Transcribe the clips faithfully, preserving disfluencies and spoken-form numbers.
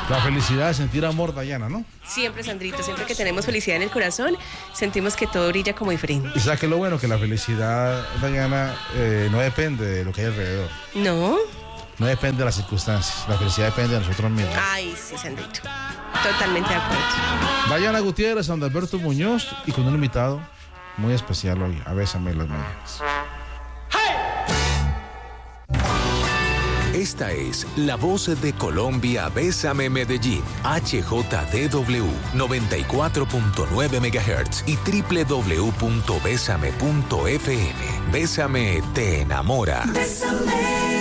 La felicidad, sentir amor, Dayana, ¿no? Siempre, Sandrito, siempre que tenemos felicidad en el corazón, sentimos que todo brilla como diferente. Y sabes que lo bueno, que la felicidad, Dayana, eh, no depende de lo que hay alrededor. ¿No? No depende de las circunstancias. La felicidad depende de nosotros mismos. Ay, sí, Sandrito. Totalmente de acuerdo. Dayana Gutiérrez, Sandro Alberto Muñoz y con un invitado muy especial hoy, a Bésame las mañanas. Esta es la voz de Colombia, Bésame Medellín, H J D W noventa y cuatro punto nueve megahertz y doble u doble u doble u punto bésame punto f m. Bésame te enamora. Bésame.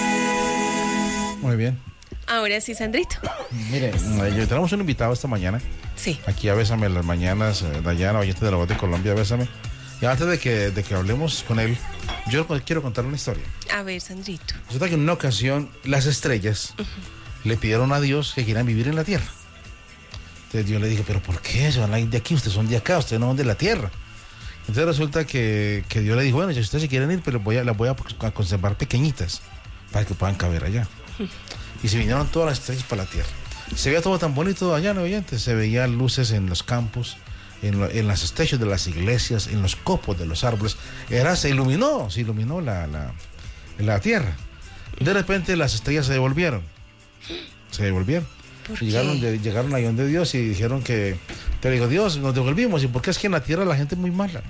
Muy bien. Ahora sí, Sandrito. Mire, tenemos un invitado esta mañana. Sí. Aquí a Bésame las mañanas, Dayana, oyente de la voz de Colombia, Bésame. Y antes de que, de que hablemos con él, yo quiero contar una historia. A ver, Sandrito. Resulta que en una ocasión las estrellas uh-huh. le pidieron a Dios que quieran vivir en la tierra. Entonces Dios le dijo, pero ¿por qué? Se van a ir de aquí, ustedes son de acá, ustedes no son de la tierra. Entonces resulta que, que Dios le dijo, bueno, si ustedes se quieren ir, pero voy a, las voy a conservar pequeñitas para que puedan caber allá. Uh-huh. Y se vinieron todas las estrellas para la tierra. Se veía todo tan bonito allá, ¿no, oyentes? Se veían luces en los campos, en, lo, en las techos de las iglesias, en los copos de los árboles. Era, se iluminó, se iluminó la, la, la tierra. De repente las estrellas se devolvieron. Se devolvieron. Llegaron, de, llegaron ahí donde Dios y dijeron que, te digo, Dios, nos devolvimos. ¿Y por qué es que en la tierra la gente es muy mala?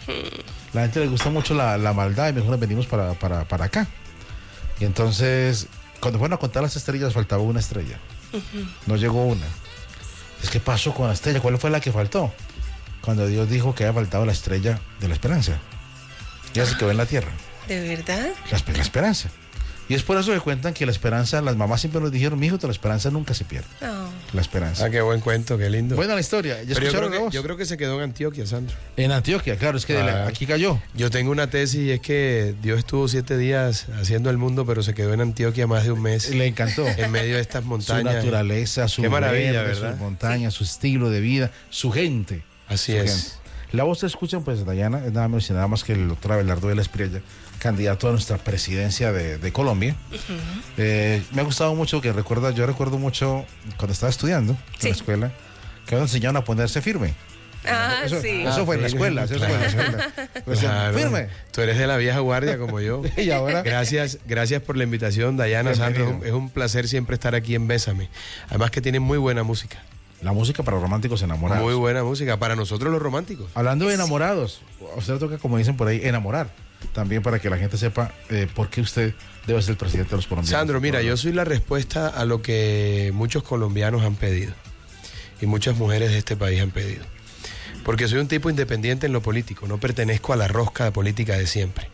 La gente le gusta mucho la, la maldad y mejor nos venimos para, para, para acá. Y entonces, cuando fueron a contar las estrellas, faltaba una estrella. Uh-huh. No llegó una. Es que pasó con la estrella. ¿Cuál fue la que faltó? Cuando Dios dijo que había faltado la estrella de la esperanza. Ya se quedó en la tierra. ¿De verdad? La, la esperanza. Y es por eso que cuentan que la esperanza, las mamás siempre nos dijeron, mijo, la esperanza nunca se pierde. Oh. La esperanza. Ah, qué buen cuento, qué lindo. Buena la historia. ¿Ya Pero yo creo, que, yo creo que se quedó en Antioquia, Sandro. En Antioquia, claro, es que ah, aquí cayó. Yo tengo una tesis y es que Dios estuvo siete días haciendo el mundo, pero se quedó en Antioquia más de un mes. Le encantó. En medio de estas montañas. Su naturaleza, su qué maravilla, verde, ¿verdad? Sus montañas, sí. Su estilo de vida, su gente. Así su es. Gente. La voz que escuchan, pues, Dayana, es nada menos y nada más que el doctor Abelardo de la Espriella, candidato a nuestra presidencia de, de Colombia. Uh-huh. Eh, me ha gustado mucho, que recuerda, yo recuerdo mucho cuando estaba estudiando sí. en la escuela, que nos enseñaron a ponerse firme. Ah, eso, sí. Eso fue en la escuela, eso fue en la escuela. Pues, claro. Firme. Tú eres de la vieja guardia como yo. Y ahora. Gracias, gracias por la invitación, Dayana, Sandro. Es un, es un placer siempre estar aquí en Bésame. Además que tienen muy buena música. La música para románticos enamorados. Muy buena música, para nosotros los románticos. Hablando de enamorados, a usted le toca, como dicen por ahí, enamorar. También para que la gente sepa eh, por qué usted debe ser el presidente de los colombianos. Sandro, mira, yo soy la respuesta a lo que muchos colombianos han pedido. Y muchas mujeres de este país han pedido. Porque soy un tipo independiente en lo político. No pertenezco a la rosca política de siempre.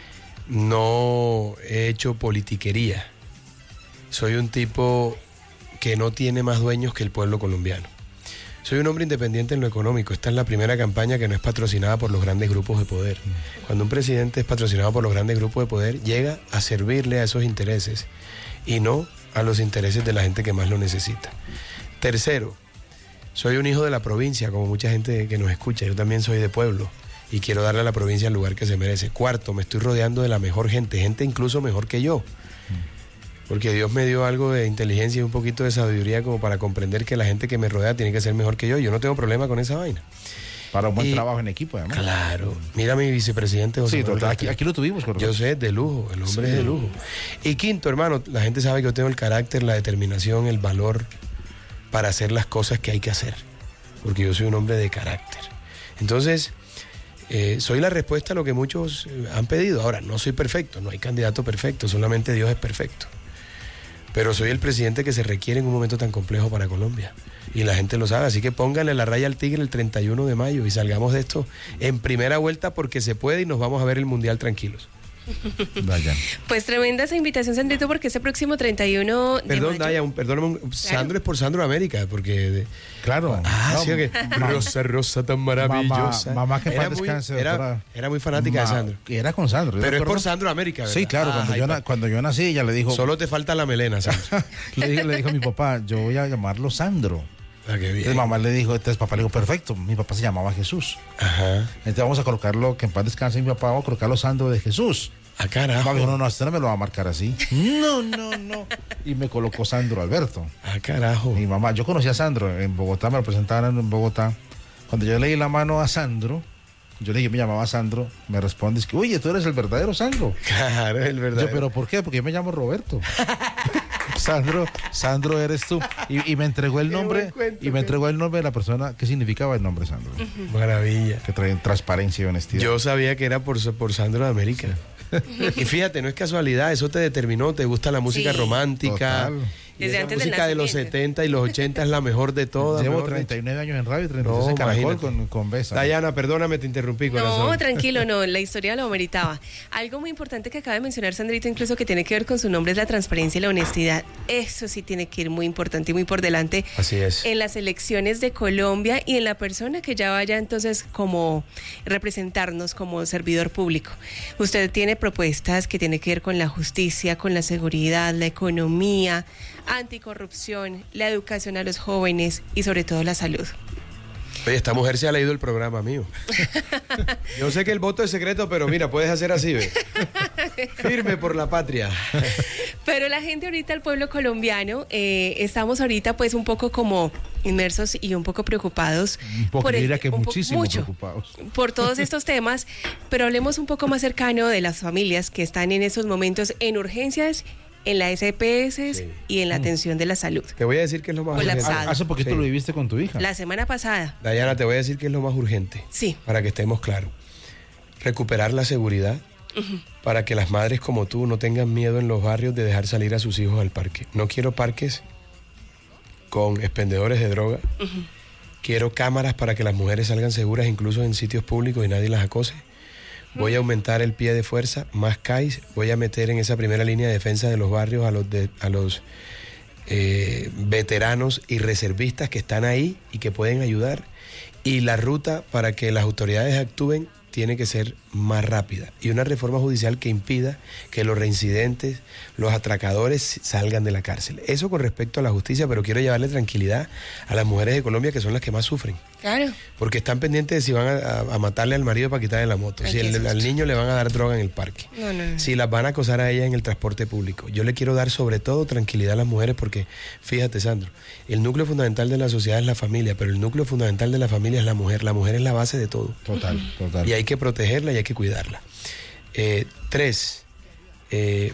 No he hecho politiquería. Soy un tipo que no tiene más dueños que el pueblo colombiano. Soy un hombre independiente en lo económico. Esta es la primera campaña que no es patrocinada por los grandes grupos de poder. Cuando un presidente es patrocinado por los grandes grupos de poder, llega a servirle a esos intereses y no a los intereses de la gente que más lo necesita. Tercero, soy un hijo de la provincia, como mucha gente que nos escucha. Yo también soy de pueblo y quiero darle a la provincia el lugar que se merece. Cuarto, me estoy rodeando de la mejor gente, gente incluso mejor que yo. Porque Dios me dio algo de inteligencia y un poquito de sabiduría como para comprender que la gente que me rodea tiene que ser mejor que yo. Yo no tengo problema con esa vaina. Para un buen y, trabajo en equipo, además. Claro. Mira a mi vicepresidente José Sí, total, aquí, aquí lo tuvimos. Con yo sé, de lujo. El hombre sí. es de lujo. Y quinto, hermano, la gente sabe que yo tengo el carácter, la determinación, el valor para hacer las cosas que hay que hacer. Porque yo soy un hombre de carácter. Entonces, eh, soy la respuesta a lo que muchos han pedido. Ahora, no soy perfecto, no hay candidato perfecto, solamente Dios es perfecto. Pero soy el presidente que se requiere en un momento tan complejo para Colombia. Y la gente lo sabe. Así que pónganle la raya al tigre el treinta y uno de mayo y salgamos de esto en primera vuelta porque se puede y nos vamos a ver el Mundial tranquilos. Vaya. Pues tremenda esa invitación, Sandrito, porque ese próximo treinta y uno de Perdón, mayo... Daya, un, perdóname, un, Sandro claro. es por Sandro América, porque... De, claro. Ah, no, sí, que Rosa, Rosa tan maravillosa. Mamá, mamá que era, muy, descanse, era, era muy fanática Ma, de Sandro. Era con Sandro. Pero es por Sandro América, ¿verdad? Sí, claro. Ah, cuando, yo, na, cuando yo nací, ella le dijo... Solo te falta la melena, Sandro. le, dijo, le dijo a mi papá, yo voy a llamarlo Sandro. Ah, qué bien. Entonces mamá le dijo, entonces papá le dijo, perfecto, mi papá se llamaba Jesús. Ajá. Entonces vamos a colocarlo, que en paz descanse mi papá, vamos a colocarlo Sandro de Jesús. Ah, carajo. Mami, no, no, usted no me lo va a marcar así. No, no, no. Y me colocó Sandro Alberto. Ah, carajo. Mi mamá, yo conocí a Sandro en Bogotá, me lo presentaron en Bogotá. Cuando yo le di la mano a Sandro, yo le dije, me llamaba Sandro, me responde, es que, oye, tú eres el verdadero Sandro. Claro, el verdadero. Yo, pero ¿por qué? Porque yo me llamo Roberto. Sandro, Sandro eres tú. Y, y me entregó el nombre, cuento, y me entregó el nombre de la persona. ¿Qué significaba el nombre Sandro? Uh-huh. Maravilla. Que trae transparencia y honestidad. Yo sabía que era por, por Sandro de América. Y fíjate, no es casualidad, eso te determinó, te gusta la música sí. romántica. Total. Y Desde esa antes música de los setenta y los ochenta es la mejor de todas. Llevo treinta y nueve años en radio y treinta y seis no, en Caracol con, con Besa. Dayana, perdóname, te interrumpí, corazón. No, tranquilo, no, la historia lo meritaba. Algo muy importante que acaba de mencionar Sandrito, incluso que tiene que ver con su nombre, es la transparencia y la honestidad. Eso sí tiene que ir muy importante y muy por delante. Así es. En las elecciones de Colombia y en la persona que ya vaya entonces como representarnos como servidor público. Usted tiene propuestas que tienen que ver con la justicia, con la seguridad, la economía, anticorrupción, la educación a los jóvenes y sobre todo la salud. Oye, esta mujer se ha leído el programa mío. Yo sé que el voto es secreto, pero mira, puedes hacer así, ¿ve? Firme por la patria. Pero la gente ahorita, el pueblo colombiano, eh, estamos ahorita pues un poco como inmersos y un poco preocupados. Un poco, por el, diría que un muchísimo mucho, preocupados. Por todos estos temas, pero hablemos un poco más cercano de las familias que están en estos momentos en urgencias, en la S P S sí. y en la atención de la salud. Te voy a decir que es lo más Colapsado. urgente. Hace poquito sí. lo viviste con tu hija. La semana pasada. Dayana, te voy a decir que es lo más urgente. Sí. Para que estemos claros. Recuperar la seguridad uh-huh. para que las madres como tú no tengan miedo en los barrios de dejar salir a sus hijos al parque. No quiero parques con expendedores de droga. Uh-huh. Quiero cámaras para que las mujeres salgan seguras incluso en sitios públicos y nadie las acose. Voy a aumentar el pie de fuerza, más C A I S, voy a meter en esa primera línea de defensa de los barrios a los, de, a los eh, veteranos y reservistas que están ahí y que pueden ayudar. Y la ruta para que las autoridades actúen tiene que ser más rápida. Y una reforma judicial que impida que los reincidentes, los atracadores salgan de la cárcel. Eso con respecto a la justicia, pero quiero llevarle tranquilidad a las mujeres de Colombia que son las que más sufren. Claro. Porque están pendientes de si van a, a matarle al marido para quitarle la moto, Ay, si el, al niño le van a dar droga en el parque, no, no, no. si las van a acosar a ella en el transporte público. Yo le quiero dar sobre todo tranquilidad a las mujeres porque, fíjate Sandro, el núcleo fundamental de la sociedad es la familia, pero el núcleo fundamental de la familia es la mujer. La mujer es la base de todo. Total, total. Y hay que protegerla y hay que cuidarla. Eh, tres, eh,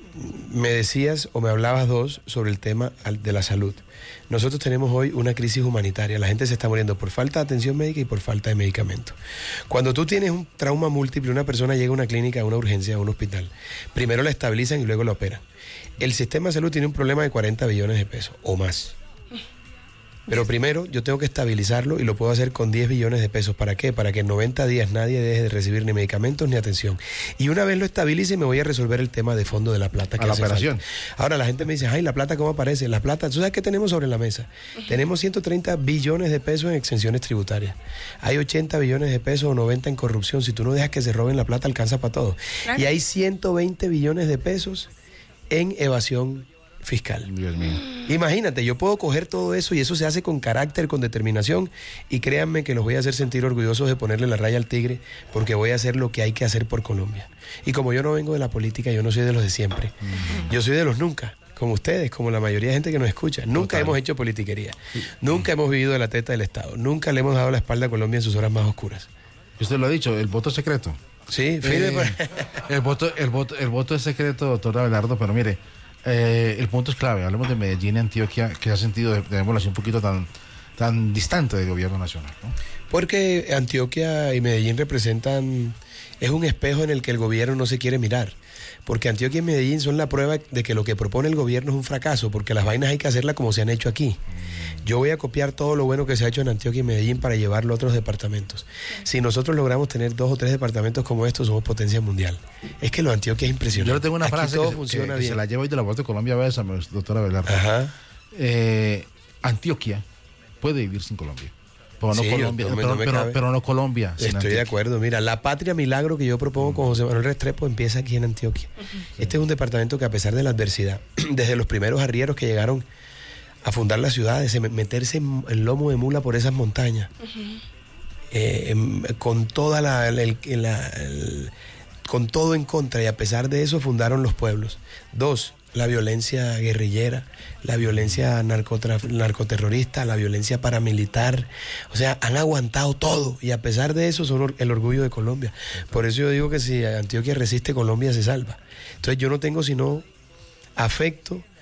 me decías o me hablabas dos sobre el tema de la salud. Nosotros tenemos hoy una crisis humanitaria. La gente se está muriendo por falta de atención médica y por falta de medicamentos. Cuando tú tienes un trauma múltiple, una persona llega a una clínica, a una urgencia, a un hospital, primero la estabilizan y luego la operan. El sistema de salud tiene un problema de cuarenta billones de pesos o más. Pero primero yo tengo que estabilizarlo y lo puedo hacer con diez billones de pesos. ¿Para qué? Para que en noventa días nadie deje de recibir ni medicamentos ni atención. Y una vez lo estabilice me voy a resolver el tema de fondo de la plata que a la hace operación. Falta. Ahora la gente me dice, ay, ¿la plata cómo aparece? La plata, ¿tú sabes qué tenemos sobre la mesa? Uh-huh. Tenemos ciento treinta billones de pesos en exenciones tributarias. Hay ochenta billones de pesos o noventa en corrupción. Si tú no dejas que se roben la plata, alcanza para todo. Claro. Y hay ciento veinte billones de pesos en evasión fiscal. Dios mío. Imagínate, yo puedo coger todo eso y eso se hace con carácter, con determinación y créanme que los voy a hacer sentir orgullosos de ponerle la raya al tigre porque voy a hacer lo que hay que hacer por Colombia. Y como yo no vengo de la política, yo no soy de los de siempre. Mm. Yo soy de los nunca, como ustedes, como la mayoría de gente que nos escucha. Nunca Total. hemos hecho politiquería. Sí. Nunca mm. hemos vivido de la teta del Estado. Nunca le hemos dado la espalda a Colombia en sus horas más oscuras. Usted lo ha dicho, el voto secreto. Sí, eh, el voto, el voto, el voto es secreto, doctor Abelardo, pero mire, Eh, el punto es clave. Hablemos de Medellín y Antioquia, que se ha sentido, digamos, un poquito tan, tan distante del gobierno nacional, ¿no? Porque Antioquia y Medellín representan, es un espejo en el que el gobierno no se quiere mirar. Porque Antioquia y Medellín son la prueba de que lo que propone el gobierno es un fracaso, porque las vainas hay que hacerlas como se han hecho aquí. Yo voy a copiar todo lo bueno que se ha hecho en Antioquia y Medellín para llevarlo a otros departamentos. Si nosotros logramos tener dos o tres departamentos como estos, somos potencia mundial. Es que lo de Antioquia es impresionante. Yo le tengo una aquí frase todo que, funciona que, bien. que se la llevo hoy de la voz de Colombia, Bésame, doctora Abelardo. Ajá. Eh, Antioquia puede vivir sin Colombia. Pero no, sí, Colombia, yo, no pero, me pero, pero no Colombia. Estoy de acuerdo. Mira, la patria milagro que yo propongo con José Manuel Restrepo empieza aquí en Antioquia. Uh-huh. Este es un departamento que a pesar de la adversidad, desde los primeros arrieros que llegaron a fundar las ciudades, meterse en el lomo de mula por esas montañas, uh-huh. eh, con toda la, la, la, la con todo en contra, y a pesar de eso fundaron los pueblos. Dos, la violencia guerrillera, la violencia narcotra- narcoterrorista, la violencia paramilitar. O sea, han aguantado todo y a pesar de eso son or- el orgullo de Colombia. Por eso yo digo que si Antioquia resiste, Colombia se salva. Entonces yo no tengo sino afecto